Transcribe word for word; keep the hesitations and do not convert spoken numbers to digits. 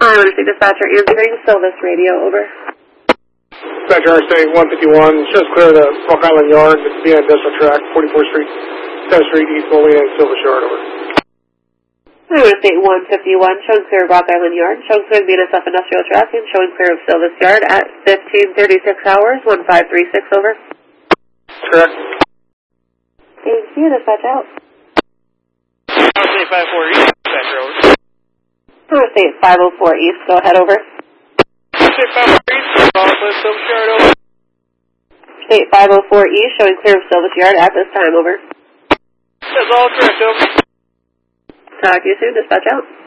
I want to see dispatcher answering Silvis Radio, over. Dispatcher R S A one fifty-one, shows clear to Rock Island Yard, the industrial track, forty-fourth Street, tenth Street, East Olean, Silvis Yard, over. I want to state one fifty-one, showing clear of Rock Island Yard, showing clear of B N S F industrial track, and showing clear of Silvis Yard at fifteen thirty-six hours, one five three six, over. Correct. Thank you, dispatch out. R S A five four East, dispatcher, over. I want to state five oh four East, go ahead, over. R S A five four East, all clear Silvis Yard, over. State five oh four East, showing clear of Silvis Yard at this time, over. That's all correct, over. Talk to you soon, dispatch out.